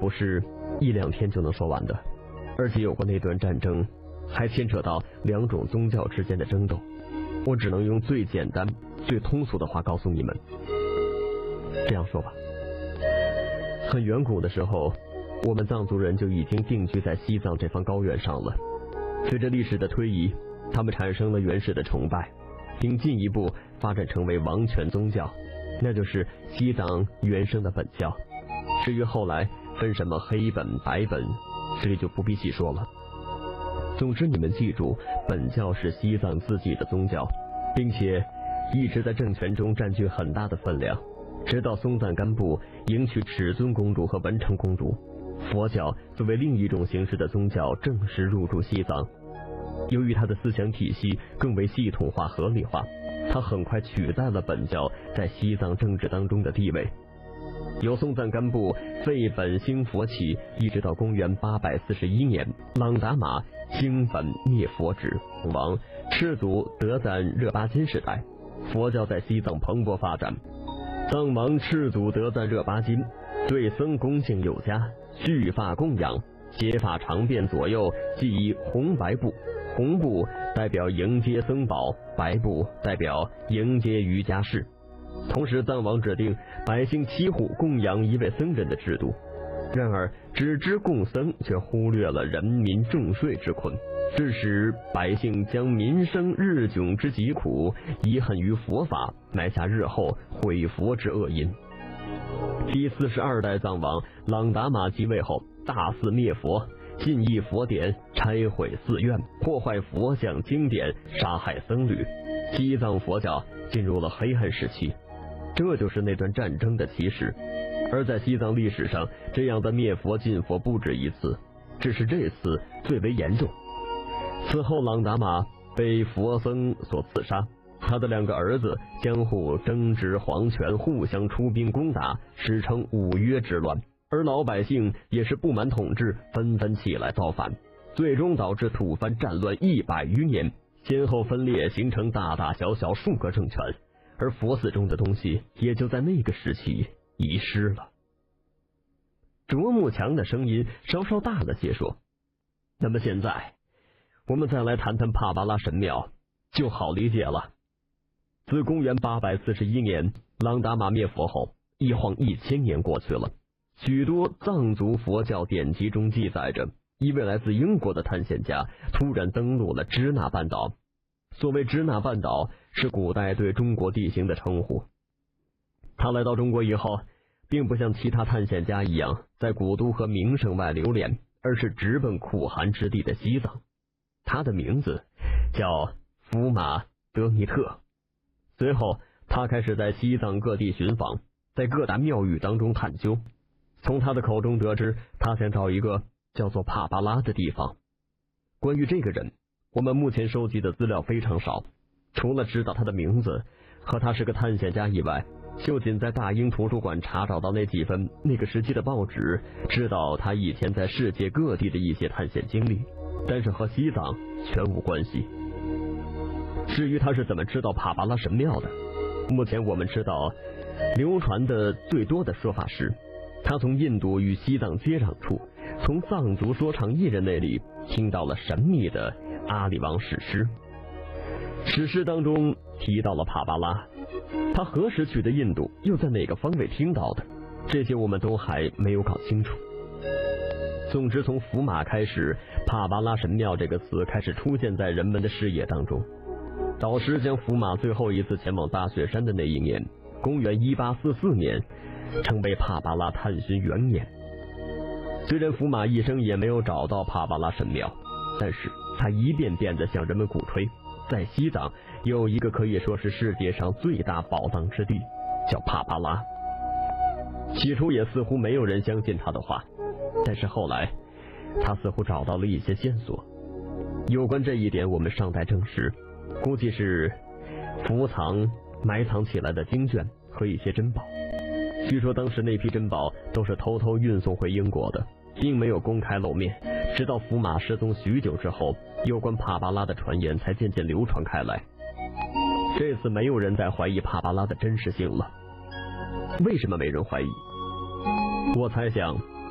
不是一两天就能说完的，而且有过那段战争还牵扯到两种宗教之间的争斗。我只能用最简单最通俗的话告诉你们，这样说吧，很远古的时候，我们藏族人就已经定居在西藏这方高原上了。随着历史的推移，他们产生了原始的崇拜，并进一步发展成为王权宗教，那就是西藏原生的本教。至于后来分什么黑本白本，这里就不必细说了。总之你们记住，本教是西藏自己的宗教，并且一直在政权中占据很大的分量，直到松赞干布迎娶尺尊公主和文成公主，佛教作为另一种形式的宗教正式入驻西藏。由于它的思想体系更为系统化合理化，它很快取代了本教在西藏政治当中的地位。由松赞干布废本兴佛起，一直到公元841年，朗达玛兴本灭佛止王赤祖德赞热巴金时代，佛教在西藏蓬勃发展。藏王赤祖德赞热巴金对僧恭敬有加，蓄发供养，结发长辫左右系以红白布，红布代表迎接僧宝，白布代表迎接瑜伽士。同时藏王指定百姓7户供养一位僧人的制度，然而只知供僧，却忽略了人民重税之困，致使百姓将民生日窘之疾苦遗恨于佛法，埋下日后毁佛之恶因。第42代藏王朗达玛即位后，大肆灭佛，禁议佛典，拆毁寺院，破坏佛像经典，杀害僧侣，西藏佛教进入了黑暗时期。这就是那段战争的起始。而在西藏历史上，这样的灭佛禁佛不止一次，只是这次最为严重。此后朗达玛被佛僧所刺杀，他的2个儿子相互争执皇权，互相出兵攻打，史称五约之乱。而老百姓也是不满统治，纷纷起来造反，最终导致吐蕃战乱100余年，先后分裂形成大大小小数个政权，而佛寺中的东西也就在那个时期遗失了。啄木强的声音稍稍大了些，说：那么现在我们再来谈谈帕巴拉神庙，就好理解了。自公元841年朗达玛灭佛后，一晃1000年过去了，许多藏族佛教典籍中记载着，一位来自英国的探险家突然登陆了支那半岛。所谓支那半岛，是古代对中国地形的称呼。他来到中国以后，并不像其他探险家一样在古都和名胜外流连，而是直奔苦寒之地的西藏。他的名字叫福马德尼特。随后他开始在西藏各地寻访，在各大庙宇当中探究。从他的口中得知，他想找一个叫做帕巴拉的地方。关于这个人，我们目前收集的资料非常少，除了知道他的名字和他是个探险家以外，就仅在大英图书馆查找到那几份那个时期的报纸，知道他以前在世界各地的一些探险经历，但是和西藏全无关系。至于他是怎么知道帕巴拉神庙的，目前我们知道流传的最多的说法是，他从印度与西藏接壤处，从藏族说唱艺人那里听到了神秘的阿里王史诗。史诗当中提到了帕巴拉，他何时去的印度，又在哪个方位听到的，这些我们都还没有搞清楚。总之从福马开始，帕巴拉神庙这个词开始出现在人们的视野当中。导师将福马最后一次前往大雪山的那一年，公元1844年，称为帕巴拉探寻元年。虽然福马一生也没有找到帕巴拉神庙，但是他一遍遍地向人们鼓吹，在西藏有一个可以说是世界上最大宝藏之地，叫帕巴拉。起初也似乎没有人相信他的话，但是后来他似乎找到了一些线索。有关这一点我们尚待证实，估计是埋藏起来的经卷和一些珍宝。据说当时那批珍宝都是偷偷运送回英国的，并没有公开露面，直到福马失踪许久之后，有关帕巴拉的传言才渐渐流传开来。这次没有人再怀疑帕巴拉的真实性了。为什么没人怀疑？我猜想